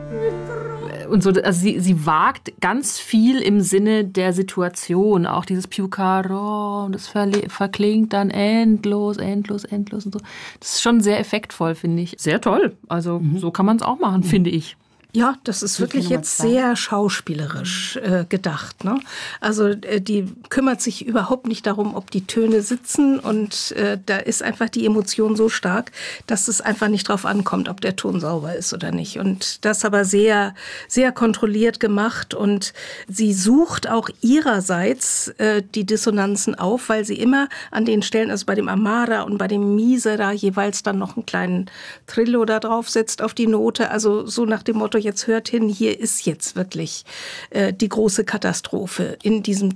Und so, also sie wagt ganz viel im Sinne der Situation. Auch dieses Più caro, und das verklingt dann endlos und so. Das ist schon sehr effektvoll, finde ich. Sehr toll. Also so kann man es auch machen, finde ich. Ja, das ist wirklich jetzt sehr schauspielerisch gedacht, ne? Also die kümmert sich überhaupt nicht darum, ob die Töne sitzen und da ist einfach die Emotion so stark, dass es einfach nicht drauf ankommt, ob der Ton sauber ist oder nicht. Und das aber sehr, sehr kontrolliert gemacht und sie sucht auch ihrerseits die Dissonanzen auf, weil sie immer an den Stellen, also bei dem Amara und bei dem Misera jeweils dann noch einen kleinen Trillo da drauf setzt auf die Note, also so nach dem Motto, jetzt hört hin, hier ist jetzt wirklich die große Katastrophe in diesem